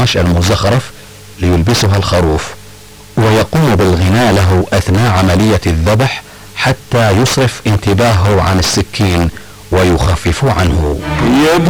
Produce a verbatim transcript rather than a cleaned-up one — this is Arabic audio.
القماش المزخرف ليلبسها الخروف، ويقوم بالغناء له اثناء عملية الذبح حتى يصرف انتباهه عن السكين ويخفف عنه. يا